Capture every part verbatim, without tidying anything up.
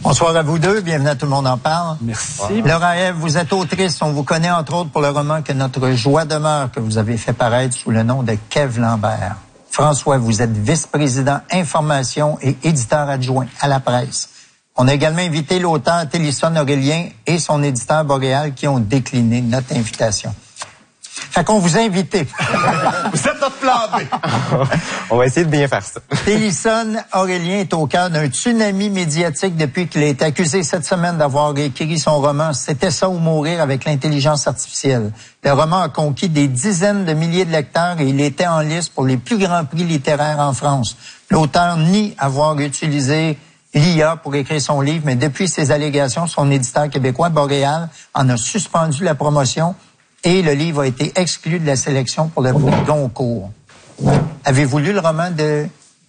Bonsoir à vous deux, bienvenue à Tout le monde en parle. Merci. Laura Ève, vous êtes autrice, on vous connaît entre autres pour le roman Que notre joie demeure, que vous avez fait paraître sous le nom de Kev Lambert. François, vous êtes vice-président information et éditeur adjoint à la presse. On a également invité l'auteur Télison Aurélien et son éditeur Boréal qui ont décliné notre invitation. Fait qu'on vous a invité. Vous êtes notre plan B. On va essayer de bien faire ça. Télison Aurélien est au cœur d'un tsunami médiatique depuis qu'il a été accusé cette semaine d'avoir écrit son roman « C'était ça ou mourir » avec l'intelligence artificielle. Le roman a conquis des dizaines de milliers de lecteurs et il était en liste pour les plus grands prix littéraires en France. L'auteur nie avoir utilisé l'I A pour écrire son livre, mais depuis ces allégations, son éditeur québécois, Boréal, en a suspendu la promotion et le livre a été exclu de la sélection pour le prix Goncourt. Avez-vous lu le roman de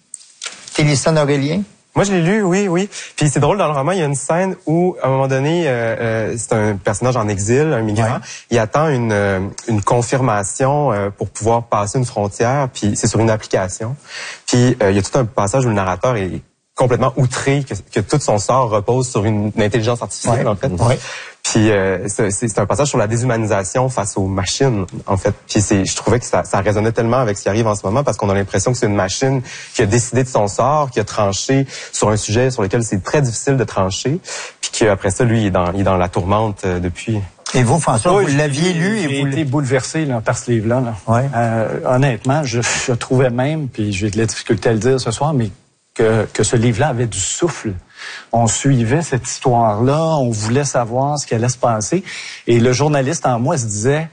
Télison Aurélien? Moi, je l'ai lu, oui, oui. Puis c'est drôle, dans le roman, il y a une scène où, à un moment donné, euh, euh, c'est un personnage en exil, un migrant. Ouais. Il attend une, euh, une confirmation euh, pour pouvoir passer une frontière, puis c'est sur une application. Puis euh, il y a tout un passage où le narrateur est complètement outré que, que tout son sort repose sur une, une intelligence artificielle, ouais. en fait. Ouais. Puis euh, c'est, c'est un passage sur la déshumanisation face aux machines, en fait. Puis c'est, je trouvais que ça, ça résonnait tellement avec ce qui arrive en ce moment parce qu'on a l'impression que c'est une machine qui a décidé de son sort, qui a tranché sur un sujet sur lequel c'est très difficile de trancher, puis qu'après ça, lui, il est dans, il est dans la tourmente euh, depuis. Et vous, François, oui, vous l'aviez lu et j'ai vous... J'ai été bouleversé là, par ce livre-là. Là. Ouais. Euh, honnêtement, je, je trouvais même, puis j'ai de la difficulté à le dire ce soir, mais que, que ce livre-là avait du souffle. On suivait cette histoire-là, on voulait savoir ce qui allait se passer. Et le journaliste en moi se disait,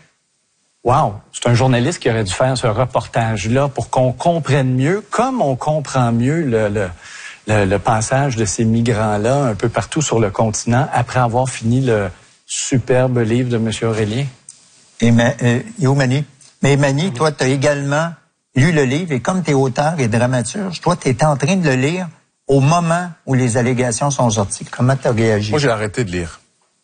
« Wow, c'est un journaliste qui aurait dû faire ce reportage-là pour qu'on comprenne mieux, comme on comprend mieux le, le, le, le passage de ces migrants-là un peu partout sur le continent après avoir fini le superbe livre de M. Aurélien. » Et euh, Youmani. Mais Mani, toi, tu as également lu le livre et comme tu es auteur et dramaturge, toi, tu étais en train de le lire au moment où les allégations sont sorties. Comment tu as réagi? Moi, j'ai arrêté de lire.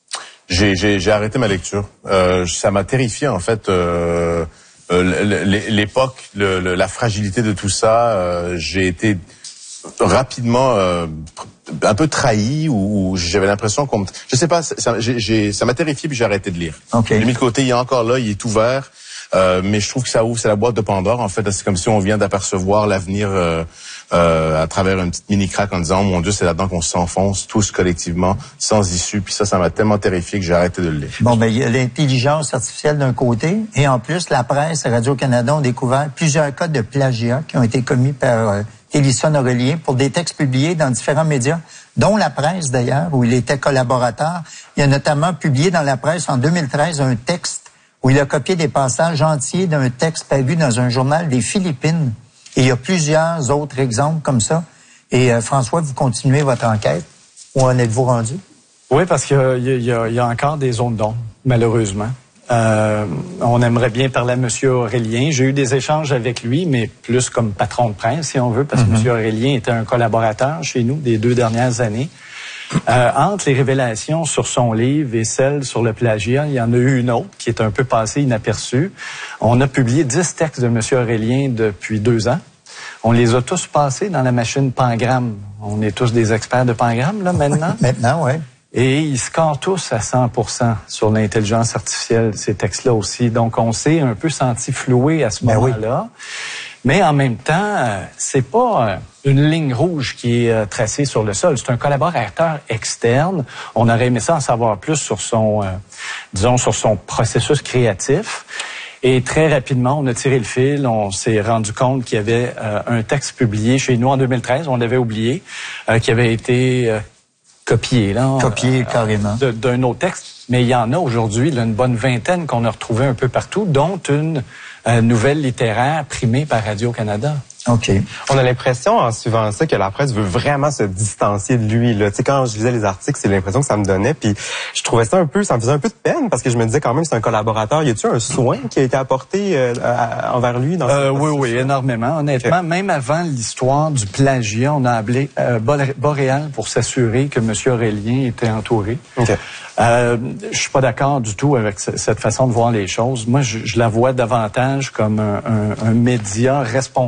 J'ai, j'ai, j'ai arrêté ma lecture. Euh, ça m'a terrifié, en fait, euh, euh, l'époque, le, le, la fragilité de tout ça. Euh, j'ai été rapidement euh, un peu trahi ou, ou j'avais l'impression qu'on me... Je sais pas, ça, j'ai, j'ai, ça m'a terrifié puis j'ai arrêté de lire. Okay. Je l'ai mis de côté, il est encore là, il est ouvert. Euh, mais je trouve que ça ouvre, c'est la boîte de Pandore, en fait. C'est comme si on vient d'apercevoir l'avenir euh, euh, à travers une petite mini-craque en disant, oh, mon Dieu, c'est là-dedans qu'on s'enfonce tous collectivement, sans issue. Puis ça, ça m'a tellement terrifié que j'ai arrêté de le lire. Bon, ben il y a l'intelligence artificielle d'un côté, et en plus, la presse et Radio-Canada ont découvert plusieurs cas de plagiat qui ont été commis par euh, Télison Aurélien pour des textes publiés dans différents médias, dont la presse d'ailleurs, où il était collaborateur. Il a notamment publié dans la presse en deux mille treize un texte où il a copié des passages entiers d'un texte paru dans un journal des Philippines. Et il y a plusieurs autres exemples comme ça. Et euh, François, vous continuez votre enquête. Où en êtes-vous rendu? Oui, parce qu'il y a, il y a, il y a encore des zones d'ombre, malheureusement. Euh, on aimerait bien parler à M. Aurélien. J'ai eu des échanges avec lui, mais plus comme patron de presse, si on veut, parce que mm-hmm. M. Aurélien était un collaborateur chez nous des deux dernières années. Euh, entre les révélations sur son livre et celles sur le plagiat, il y en a eu une autre qui est un peu passée inaperçue. On a publié dix textes de M. Aurélien depuis deux ans. On les a tous passés dans la machine Pangram. On est tous des experts de Pangram, là, maintenant. Maintenant, oui. Et ils scorent tous à cent pour cent sur l'intelligence artificielle, ces textes-là aussi. Donc, on s'est un peu senti floué à ce ben moment-là. Oui. Mais en même temps, c'est pas une ligne rouge qui est tracée sur le sol. C'est un collaborateur externe. On aurait aimé ça en savoir plus sur son, euh, disons, sur son processus créatif. Et très rapidement, on a tiré le fil. On s'est rendu compte qu'il y avait euh, un texte publié chez nous en deux mille treize. On l'avait oublié, euh, qui avait été euh, copié, là. Copié euh, carrément. De, d'un autre texte. Mais il y en a aujourd'hui, là, une bonne vingtaine qu'on a retrouvées un peu partout, dont une euh, nouvelle littéraire primée par Radio-Canada. OK. On a l'impression, en suivant ça, que la presse veut vraiment se distancier de lui, là. Tu sais, quand je lisais les articles, c'est l'impression que ça me donnait, puis je trouvais ça un peu, ça me faisait un peu de peine, parce que je me disais quand même, c'est un collaborateur. Y a-t-il un soin qui a été apporté euh, à, envers lui dans euh, Oui, oui, énormément. Honnêtement, okay. Même avant l'histoire du plagiat, on a appelé euh, Boréal pour s'assurer que M. Aurélien était entouré. Okay. Euh, je suis pas d'accord du tout avec cette façon de voir les choses. Moi, je, je la vois davantage comme un, un, un média responsable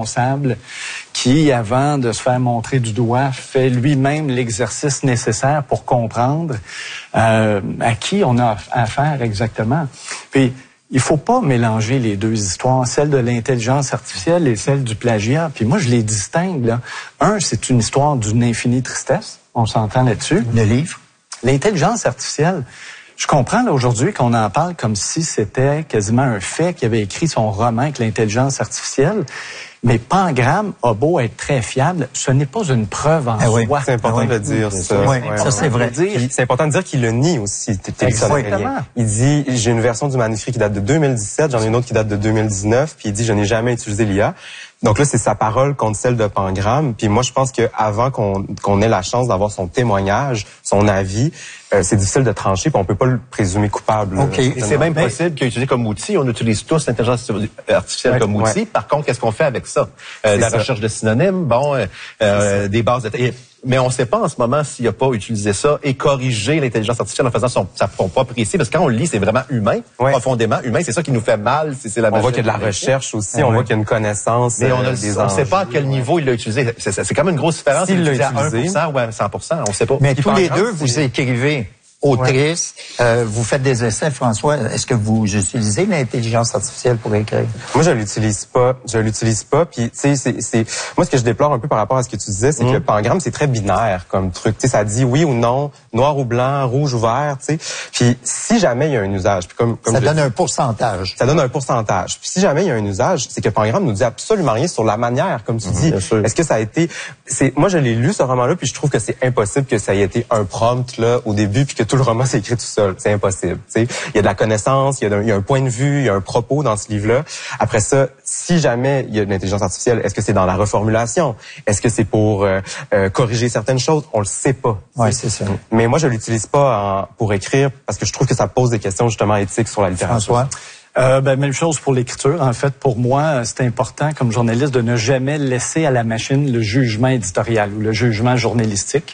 capable, qui, avant de se faire montrer du doigt, fait lui-même l'exercice nécessaire pour comprendre euh, à qui on a affaire exactement. Puis, il faut pas mélanger les deux histoires, celle de l'intelligence artificielle et celle du plagiat. Puis moi, je les distingue, là. Un, c'est une histoire d'une infinie tristesse. On s'entend là-dessus. Le livre. L'intelligence artificielle, je comprends là aujourd'hui qu'on en parle comme si c'était quasiment un fait qu'il avait écrit son roman avec l'intelligence artificielle. Mais Pangramme a beau être très fiable, ce n'est pas une preuve en ah oui. soi. C'est important de le dire, ça. Oui, ouais, ça ouais, c'est ouais. vrai. C'est important de dire qu'il le nie aussi, Exactement. Il dit, j'ai une version du manuscrit qui date de deux mille dix-sept, j'en ai une autre qui date de deux mille dix-neuf, puis il dit, je n'ai jamais utilisé l'I A. Donc là, c'est sa parole contre celle de Pangramme. Puis moi, je pense qu'avant qu'on qu'on ait la chance d'avoir son témoignage, son avis, euh, c'est difficile de trancher, puis on peut pas le présumer coupable. OK. Et c'est même possible qu'il utilisé comme outil. On utilise tous l'intelligence artificielle ouais, comme outil. Ouais. Par contre, qu'est-ce qu'on fait avec ça? Euh, la ça. recherche de synonymes, bon, euh, euh, des bases de... Mais on ne sait pas en ce moment s'il n'a pas utilisé ça et corrigé l'intelligence artificielle en faisant son, son propre essai. Parce que quand on le lit, c'est vraiment humain, ouais. profondément humain. C'est ça qui nous fait mal. C'est, c'est la on voit qu'il y a de la recherche aussi, ouais. on voit qu'il y a une connaissance. Mais on euh, ne sait pas à quel niveau il l'a utilisé. C'est, c'est quand même une grosse différence. S'il l'a utilisé à utilisé. un pour cent ou à cent pour cent, on ne sait pas. Mais tous les deux, vous écrivez. Autrice, ouais. euh, vous faites des essais, François. Est-ce que vous utilisez l'intelligence artificielle pour écrire? Moi, je l'utilise pas. Je l'utilise pas. Puis, tu sais, c'est, c'est, moi, ce que je déplore un peu par rapport à ce que tu disais, c'est mmh. que Pangramme, c'est très binaire comme truc. Tu sais, ça dit oui ou non, noir ou blanc, rouge ou vert. Tu sais. Puis, si jamais il y a un usage, puis comme, comme ça je donne dis, un pourcentage. Ça donne un pourcentage. Puis, si jamais il y a un usage, c'est que Pangramme nous dit absolument rien sur la manière, comme tu mmh, dis. Est-ce que ça a été, c'est, moi, je l'ai lu ce roman-là, puis je trouve que c'est impossible que ça ait été un prompt là au début, puis que tout le roman s'est écrit tout seul. C'est impossible. T'sais. Il y a de la connaissance, il y a, un, il y a un point de vue, il y a un propos dans ce livre-là. Après ça, si jamais il y a de l'intelligence artificielle, est-ce que c'est dans la reformulation? Est-ce que c'est pour euh, euh, corriger certaines choses? On le sait pas. Oui, c'est ça. Mais moi, je l'utilise pas en, pour écrire parce que je trouve que ça pose des questions justement éthiques sur la littérature. François? Euh, ben, même chose pour l'écriture. En fait, pour moi, c'est important, comme journaliste, de ne jamais laisser à la machine le jugement éditorial ou le jugement journalistique.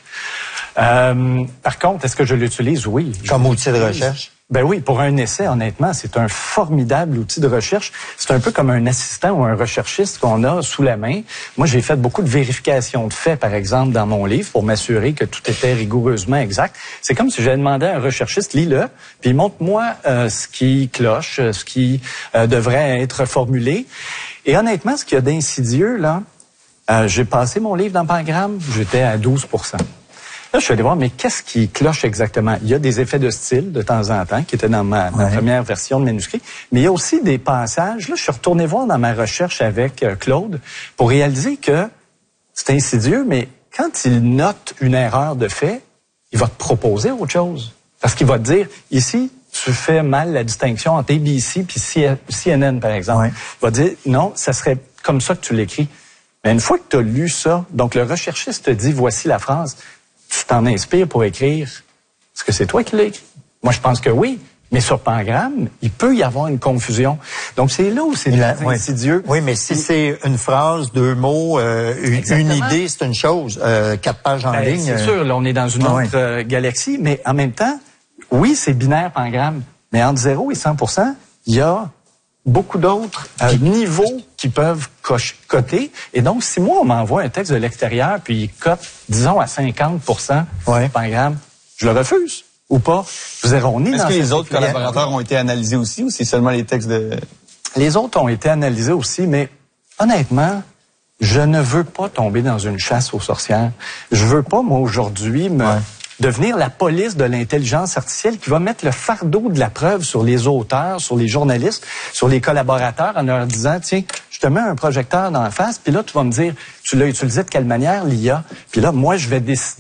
Euh, par contre, est-ce que je l'utilise? Oui. Comme outil de recherche? Ben oui, pour un essai, honnêtement, c'est un formidable outil de recherche. C'est un peu comme un assistant ou un recherchiste qu'on a sous la main. Moi, j'ai fait beaucoup de vérifications de faits, par exemple, dans mon livre, pour m'assurer que tout était rigoureusement exact. C'est comme si j'avais demandé à un recherchiste, lis-le, puis montre-moi euh, ce qui cloche, ce qui euh, devrait être formulé. Et honnêtement, ce qu'il y a d'insidieux, là, euh, j'ai passé mon livre dans Pangramme, j'étais à douze pour cent. Là, je suis allé voir, mais qu'est-ce qui cloche exactement? Il y a des effets de style de temps en temps qui étaient dans ma, ma ouais. première version de manuscrit, mais il y a aussi des passages. Là, je suis retourné voir dans ma recherche avec euh, Claude pour réaliser que c'est insidieux, mais quand il note une erreur de fait, il va te proposer autre chose. Parce qu'il va te dire, ici, tu fais mal la distinction entre A B C puis C N N, par exemple. Ouais. Il va te dire, non, ça serait comme ça que tu l'écris. Mais une fois que tu as lu ça, donc le recherchiste te dit, voici la phrase, tu t'en inspires pour écrire. Est-ce que c'est toi qui l'as écrit? Moi, je pense que oui. Mais sur Pangramme, il peut y avoir une confusion. Donc, c'est là où c'est la, insidieux. Oui, mais si c'est une phrase, deux mots, euh, une idée, c'est une chose. Euh, quatre pages en ben, ligne. C'est sûr, là, on est dans une autre ah, ouais. galaxie. Mais en même temps, oui, c'est binaire Pangramme. Mais entre zéro et cent pour cent, il y a beaucoup d'autres euh, niveaux qui peuvent coche, coter. Et donc, si moi, on m'envoie un texte de l'extérieur, puis il cote, disons, à cinquante pour cent ouais. Pangramme, je le refuse ou pas. Je veux dire, on est Est-ce dans que les autres collaborateurs ont été analysés aussi ou c'est seulement les textes de... Les autres ont été analysés aussi, mais honnêtement, je ne veux pas tomber dans une chasse aux sorcières. Je veux pas, moi, aujourd'hui, me... Ouais. devenir la police de l'intelligence artificielle qui va mettre le fardeau de la preuve sur les auteurs, sur les journalistes, sur les collaborateurs en leur disant, tiens, je te mets un projecteur dans la face, puis là, tu vas me dire, tu l'as utilisé de quelle manière, l'I A? Puis là, moi, je vais décider